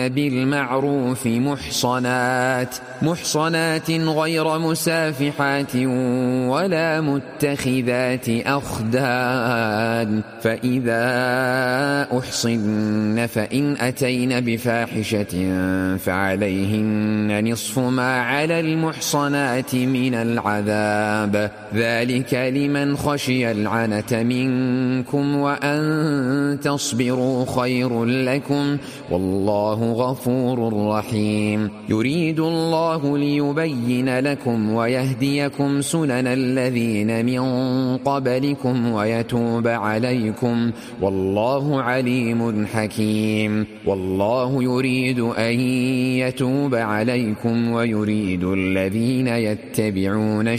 بالمعروف محصنات غير مسافحات ولا متخذات أخدان، فإذا أحصن فإن أتين بفاحشة فعليهن نصف ما على المحصنات من العذاب، ذلك لمن خشي العنة منكم، وأن تصبروا خير لكم، والله غفور رحيم. يريد الله ليبين لكم ويهديكم سنن الذين من قبلكم ويتوب عليكم، والله عليم حكيم. والله يريد أن يتوب عليكم ويريد الذين يتبعون